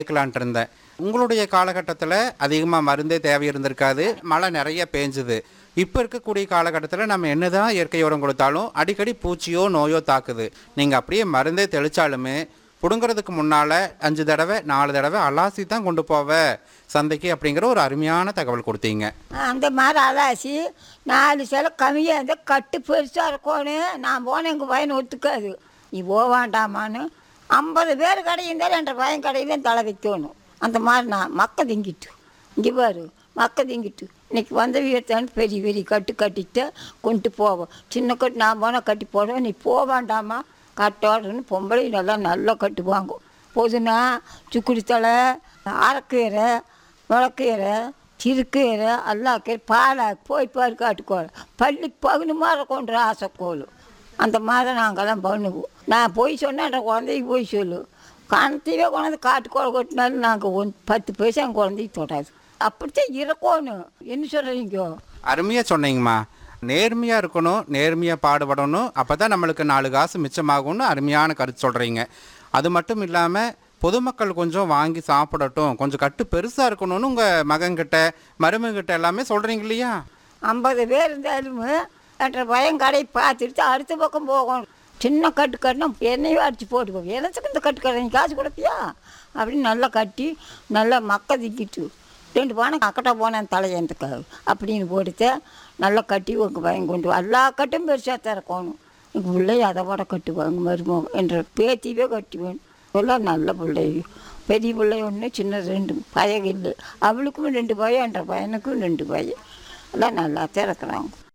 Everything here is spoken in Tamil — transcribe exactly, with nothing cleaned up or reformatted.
கேட்கலான்ட்டு இருந்தேன். உங்களுடைய காலகட்டத்தில் அதிகமாக மருந்தே தேவை இருந்திருக்காது, மழை நிறைய பேஞ்சுது. இப்போ இருக்கக்கூடிய காலகட்டத்தில் நம்ம என்னதான் இயற்கை உரம் கொடுத்தாலும் அடிக்கடி பூச்சியோ நோயோ தாக்குது. நீங்கள் அப்படியே மருந்தே தெளித்தாலுமே பிடுங்கிறதுக்கு முன்னால் அஞ்சு தடவை நாலு தடவை அலாசி தான் கொண்டு போவ சந்தைக்கு அப்படிங்கிற ஒரு அருமையான தகவல் கொடுத்தீங்க. அந்த மாதிரி அலாசி நாலு சில கம்மியாக இருந்தால் கட்டு பெருசாக இருக்கணும். நான் போனேன் எங்கள் பையன் ஒத்துக்காது, நீ போவாண்டாமான்னு. ஐம்பது பேர் கடை இருந்தாலும் என்ற பையன் கடையிலையும் தலை வைக்கணும். அந்த மாதிரி நான் மக்க திங்கிட்டு இங்கே பாரு மக்க திங்கிட்டு இன்றைக்கி வந்த வீரத்தான்னு பெரிய பெரிய கட்டு கட்டிட்டு கொண்டு போவோம். சின்ன கட்டு நான் போனால் கட்டி போடுவேன், நீ போவாண்டாமா கட்டோடுன்னு பொம்பளை நல்லா நல்லா கட்டுவாங்க. பொதுனா சுக்குடி தலை, அரைக்கீரை, முளக்கீரை, சிறுக்கீரை, அல்லாக்கீரை, பாலா போய் பாரு காட்டுக்கோள் பள்ளி பகுனு மாதிரி கொண்டு ஆசைக்கோள். அந்த மாதிரி நாங்கள்லாம் பண்ணுவோம். நான் போய் சொன்னேன், என் குழந்தைக்கு போய் சொல்லு. கணத்தையே கொண்டாந்து காட்டுக்கோள் கொட்டினாலும் நாங்கள் ஒன் பத்து பைசா என் குழந்தைக்கு தொடாது. அப்படித்தான் இருக்கணும். என்ன சொல்கிறீங்க? அருமையாக சொன்னீங்கம்மா. நேர்மையாக இருக்கணும், நேர்மையாக பாடுபடணும், அப்போ தான் நம்மளுக்கு நாலு காசு மிச்சமாகும்னு அருமையான கருத்து சொல்கிறீங்க. அது மட்டும் இல்லாமல் பொதுமக்கள் கொஞ்சம் வாங்கி சாப்பிடட்டும், கொஞ்சம் கட்டு பெருசாக இருக்கணும்னு உங்கள் மகன்கிட்ட மருமகிட்ட எல்லாமே சொல்கிறீங்க இல்லையா? ஐம்பது பேர் இருந்தாலும் என்ற பையன் கடையை பார்த்துட்டு அடுத்த பக்கம் போகணும். சின்ன கட்டு கட்டினா என்னையும் அடித்து போட்டுக்கோ, எனத்துக்கு இந்த கட்டு கட்ட நீ காசு கொடுப்பியா அப்படின்னு நல்லா கட்டி நல்லா மக்க திக்கிட்டு ரெண்டு பானை அக்கட்டா போனேன் தலையந்துக்காக அப்படின்னு போட்டுட்டு நல்லா கட்டி உங்கள் பையன் கொண்டு எல்லா கட்டும் பெருசாக திறக்கணும். எங்கள் பிள்ளைய அதை விட கட்டுவாங்க மருமகம் என்ற பேத்தியவே கட்டுவேன். எல்லாம் நல்ல பிள்ளை, பெரிய பிள்ளை ஒன்று, சின்ன ரெண்டு பையன் இல்லை. அவளுக்கும் ரெண்டு பையன், என்ற பையனுக்கும் ரெண்டு பையன், எல்லாம் நல்லா திறக்கிறாங்க.